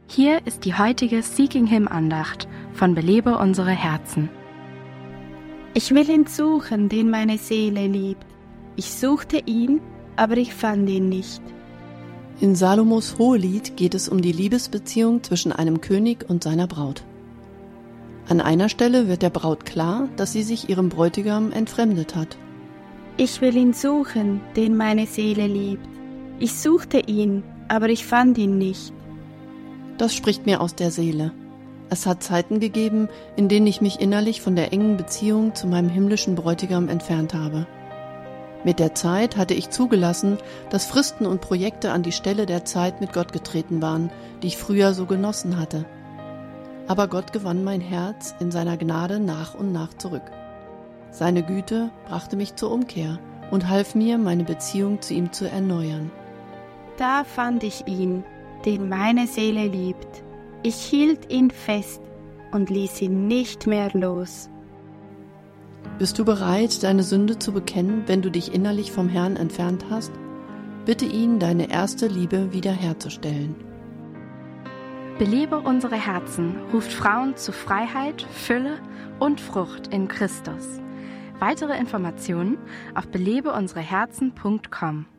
Hier ist die heutige Seeking Him Andacht von Belebe unsere Herzen. Ich will ihn suchen, den meine Seele liebt. Ich suchte ihn, aber ich fand ihn nicht. In Salomos Hohelied geht es um die Liebesbeziehung zwischen einem König und seiner Braut. An einer Stelle wird der Braut klar, dass sie sich ihrem Bräutigam entfremdet hat. Ich will ihn suchen, den meine Seele liebt. Ich suchte ihn, aber ich fand ihn nicht. Das spricht mir aus der Seele. Es hat Zeiten gegeben, in denen ich mich innerlich von der engen Beziehung zu meinem himmlischen Bräutigam entfernt habe. Mit der Zeit hatte ich zugelassen, dass Fristen und Projekte an die Stelle der Zeit mit Gott getreten waren, die ich früher so genossen hatte. Aber Gott gewann mein Herz in seiner Gnade nach und nach zurück. Seine Güte brachte mich zur Umkehr und half mir, meine Beziehung zu ihm zu erneuern. Da fand ich ihn, den meine Seele liebt. Ich hielt ihn fest und ließ ihn nicht mehr los. Bist du bereit, deine Sünde zu bekennen, wenn du dich innerlich vom Herrn entfernt hast? Bitte ihn, deine erste Liebe wiederherzustellen. Belebe unsere Herzen ruft Frauen zu Freiheit, Fülle und Frucht in Christus. Weitere Informationen auf belebeunsereherzen.com.